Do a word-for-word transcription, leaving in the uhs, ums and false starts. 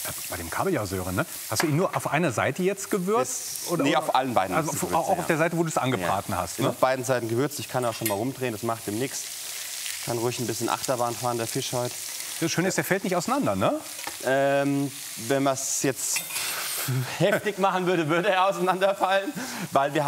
Bei dem Kabeljausäure, ne? Hast du ihn nur auf einer Seite jetzt gewürzt? Das, oder, nee, auf allen beiden. Also Gewürze, auch auf ja. der Seite, wo du es angebraten ja. hast, ne? Auf beiden Seiten gewürzt. Ich kann auch schon mal rumdrehen, das macht dem nichts. Kann ruhig ein bisschen Achterbahn fahren, der Fisch heute. Das Schöne ist, der fällt nicht auseinander, ne? Ähm, wenn man es jetzt heftig machen würde, würde er auseinanderfallen, weil wir